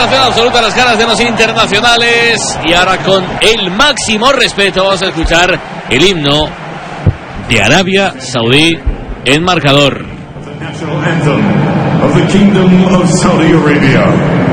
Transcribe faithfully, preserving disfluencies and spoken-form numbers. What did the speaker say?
Representación absoluta a las caras de los internacionales. Y ahora con el máximo respeto vamos a escuchar el himno de Arabia Saudí en marcador. The national anthem of the Kingdom of Saudi Arabia.